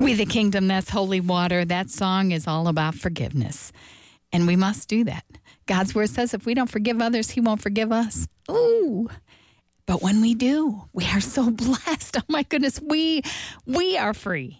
We the Kingdom, that's Holy Water. That song is all about forgiveness. And we must do that. God's word says if we don't forgive others, he won't forgive us. Ooh. But when we do, we are so blessed. Oh my goodness, we are free.